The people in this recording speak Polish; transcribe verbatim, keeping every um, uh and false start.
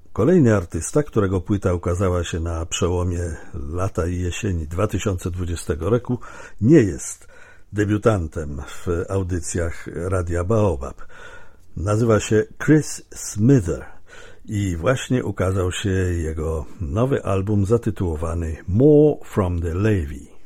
Kolejny artysta, którego płyta ukazała się na przełomie lata i jesieni dwa tysiące dwudziestego roku, nie jest debiutantem w audycjach Radia Baobab. Nazywa się Chris Smither i właśnie ukazał się jego nowy album zatytułowany More from the Levy.